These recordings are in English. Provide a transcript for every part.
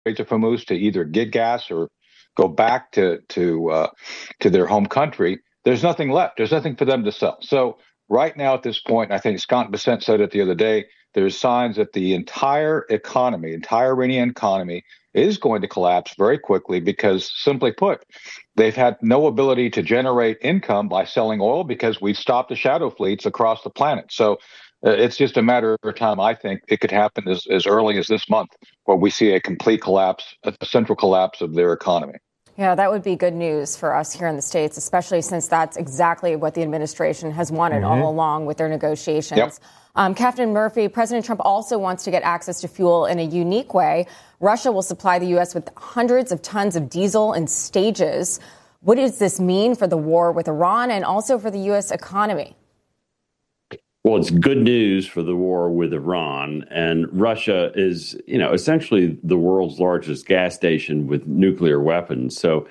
of Hormuz to either get gas or go back to their home country, there's nothing left. There's nothing for them to sell. So right now at this point, I think Scott Bessent said it the other day, there's signs that the entire economy, entire Iranian economy is going to collapse very quickly because, simply put, they've had no ability to generate income by selling oil because we've stopped the shadow fleets across the planet. So it's just a matter of time. I think it could happen as early as this month where we see a complete collapse, a central collapse of their economy. Yeah, that would be good news for us here in the States, especially since that's exactly what the administration has wanted all along with their negotiations. Yep. Captain Murphy, President Trump also wants to get access to fuel in a unique way. Russia will supply the U.S. with hundreds of tons of diesel in stages. What does this mean for the war with Iran and also for the U.S. economy? Well, it's good news for the war with Iran, and Russia is, essentially the world's largest gas station with nuclear weapons. So,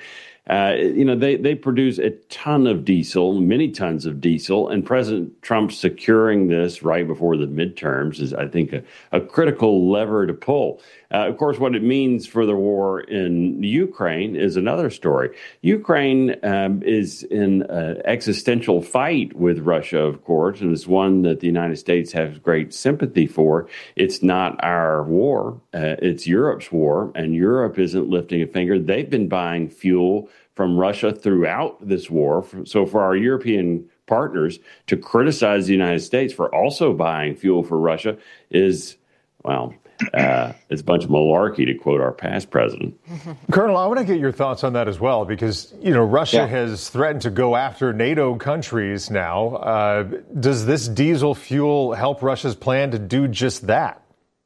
they produce a ton of diesel, many tons of diesel, and President Trump securing this right before the midterms is, I think, a critical lever to pull. Of course, what it means for the war in Ukraine is another story. Ukraine is in an existential fight with Russia, of course, and it's one that the United States has great sympathy for. It's not our war. It's Europe's war, and Europe isn't lifting a finger. They've been buying fuel from Russia throughout this war. So for our European partners to criticize the United States for also buying fuel for Russia is, well, it's a bunch of malarkey, to quote our past president. Colonel, I want to get your thoughts on that as well, because, Russia has threatened to go after NATO countries now. Does this diesel fuel help Russia's plan to do just that?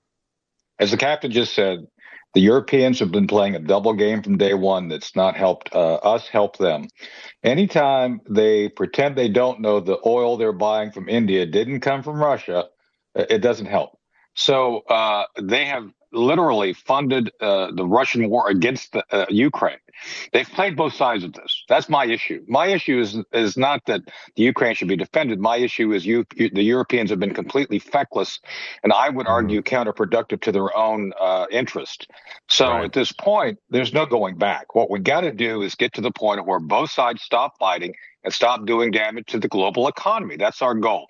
As the captain just said, the Europeans have been playing a double game from day one that's not helped us help them. Anytime they pretend they don't know the oil they're buying from India didn't come from Russia, it doesn't help. So they have literally funded the Russian war against Ukraine. They've played both sides of this. That's my issue. My issue is not that the Ukraine should be defended. My issue is the Europeans have been completely feckless, and I would argue counterproductive to their own interest. So at this point, there's no going back. What we got to do is get to the point where both sides stop fighting and stop doing damage to the global economy. That's our goal.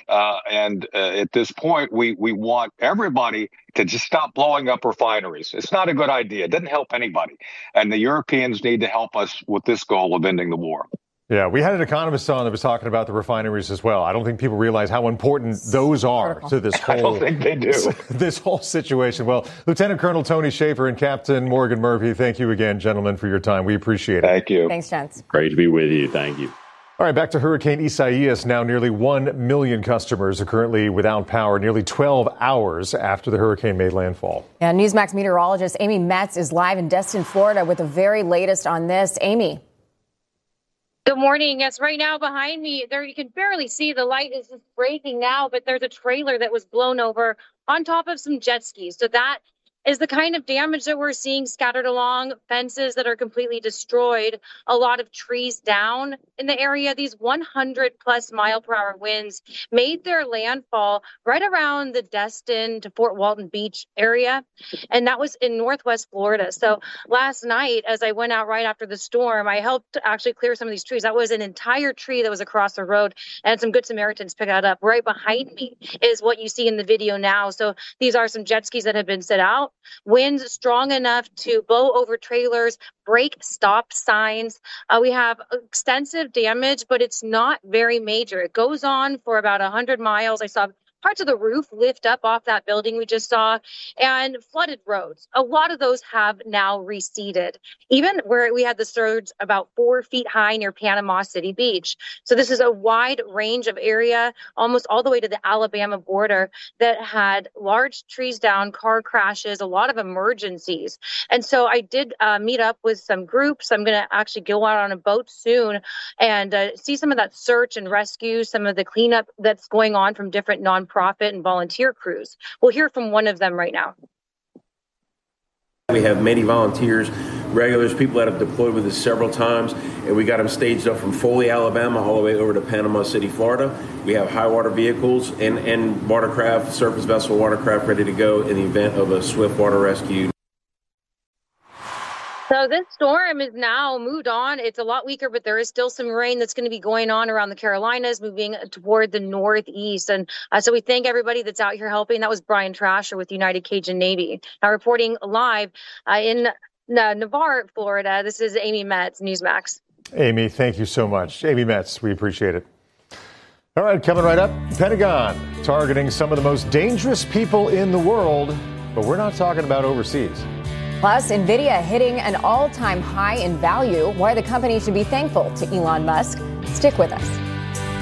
And at this point, we want everybody to just stop blowing up refineries. It's not a good idea. It doesn't help anybody. And the Europeans need to help us with this goal of ending the war. Yeah, we had an economist on that was talking about the refineries as well. I don't think people realize how important those are to this whole, I don't think they do. This whole situation. Well, Lieutenant Colonel Tony Shaffer and Captain Morgan Murphy, thank you again, gentlemen, for your time. We appreciate it. Thank you. Thanks, gents. Great to be with you. Thank you. All right, back to Hurricane Isaias. Now nearly 1 million customers are currently without power nearly 12 hours after the hurricane made landfall. Yeah, Newsmax meteorologist Amy Metz is live in Destin, Florida with the very latest on this. Amy. Good morning. Yes, right now behind me, there you can barely see the light is just breaking now, but there's a trailer that was blown over on top of some jet skis. So that is the kind of damage that we're seeing scattered along, fences that are completely destroyed, a lot of trees down in the area. These 100+ mile per hour winds made their landfall right around the Destin to Fort Walton Beach area. And that was in Northwest Florida. So last night, as I went out right after the storm, I helped actually clear some of these trees. That was an entire tree that was across the road, and some good Samaritans picked that up. Right behind me is what you see in the video now. So these are some jet skis that have been set out. Winds strong enough to blow over trailers, break stop signs. We have extensive damage, but it's not very major. It goes on for about 100 miles. I saw parts of the roof lift up off that building we just saw, and flooded roads. A lot of those have now receded, even where we had the surge about 4 feet high near Panama City Beach. So this is a wide range of area, almost all the way to the Alabama border, that had large trees down, car crashes, a lot of emergencies. And so I did meet up with some groups. I'm going to actually go out on a boat soon and see some of that search and rescue, some of the cleanup that's going on from different nonprofit and volunteer crews. We'll hear from one of them right now. We have many volunteers, regulars, people that have deployed with us several times, and we got them staged up from Foley, Alabama, all the way over to Panama City, Florida. We have high water vehicles and watercraft, surface vessel watercraft ready to go in the event of a swift water rescue. So this storm is now moved on. It's a lot weaker, but there is still some rain that's going to be going on around the Carolinas, moving toward the northeast. And so we thank everybody that's out here helping. That was Brian Trasher with United Cajun Navy. Now reporting live in Navarre, Florida. This is Amy Metz, Newsmax. Amy, thank you so much. Amy Metz, we appreciate it. All right, coming right up, Pentagon targeting some of the most dangerous people in the world, but we're not talking about overseas. Plus, NVIDIA hitting an all-time high in value. Why the company should be thankful to Elon Musk. Stick with us.